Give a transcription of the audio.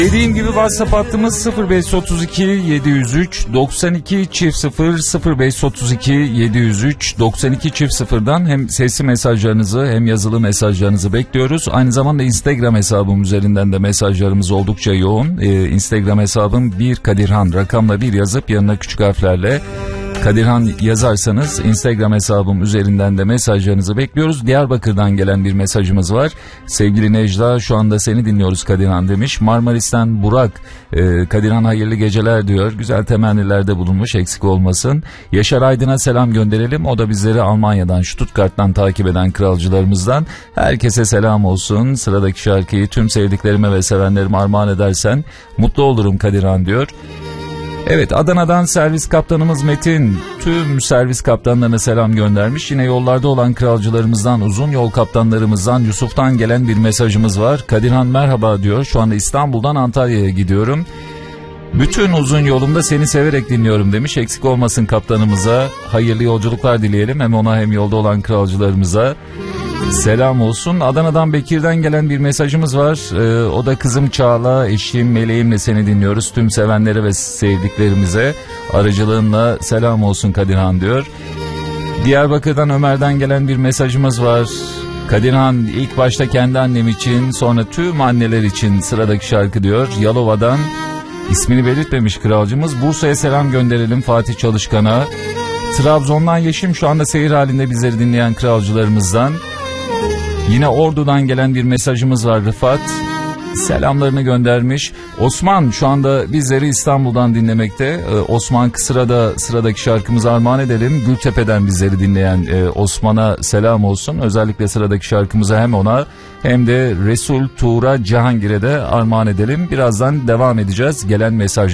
Dediğim gibi WhatsApp hattımız 0532 703 92 00 0532 703 92 00'dan hem sesli mesajlarınızı hem yazılı mesajlarınızı bekliyoruz. Aynı zamanda Instagram hesabım üzerinden de mesajlarımız oldukça yoğun. Instagram hesabım bir Kadirhan, rakamla bir yazıp yanına küçük harflerle Kadirhan yazarsanız Instagram hesabım üzerinden de mesajlarınızı bekliyoruz. Diyarbakır'dan gelen bir mesajımız var. Sevgili Necla, şu anda seni dinliyoruz Kadirhan demiş. Marmaris'ten Burak, Kadirhan hayırlı geceler diyor. Güzel temennilerde bulunmuş, eksik olmasın. Yaşar Aydın'a selam gönderelim. O da bizleri Almanya'dan, Stuttgart'tan takip eden kralcılarımızdan. Herkese selam olsun. Sıradaki şarkıyı tüm sevdiklerime ve sevenlerime armağan edersen mutlu olurum Kadirhan diyor. Evet, Adana'dan servis kaptanımız Metin tüm servis kaptanlarına selam göndermiş. Yine yollarda olan kralcılarımızdan, uzun yol kaptanlarımızdan Yusuf'tan gelen bir mesajımız var. Kadirhan merhaba diyor. Şu anda İstanbul'dan Antalya'ya gidiyorum. Bütün uzun yolumda seni severek dinliyorum demiş. Eksik olmasın kaptanımıza. Hayırlı yolculuklar dileyelim. Hem ona hem yolda olan kralcılarımıza selam olsun. Adana'dan Bekir'den gelen bir mesajımız var. O da kızım Çağla, eşim Meleğim'le seni dinliyoruz. Tüm sevenlere ve sevdiklerimize aracılığınla selam olsun Kadirhan diyor. Diyarbakır'dan Ömer'den gelen bir mesajımız var. Kadirhan, ilk başta kendi annem için, sonra tüm anneler için sıradaki şarkı diyor. Yalova'dan, ismini belirtmemiş kralcımız. Bursa'ya selam gönderelim Fatih Çalışkan'a. Trabzon'dan Yeşim, şu anda seyir halinde bizleri dinleyen kralcılarımızdan. Yine Ordu'dan gelen bir mesajımız var Rıfat. Selamlarını göndermiş. Osman şu anda bizleri İstanbul'dan dinlemekte. Osman Kısıra'da sıradaki şarkımızı armağan edelim. Gültepe'den bizleri dinleyen Osman'a selam olsun. Özellikle sıradaki şarkımızı hem ona hem de Resul Tuğra Cihangir'e de armağan edelim. Birazdan devam edeceğiz gelen mesaj.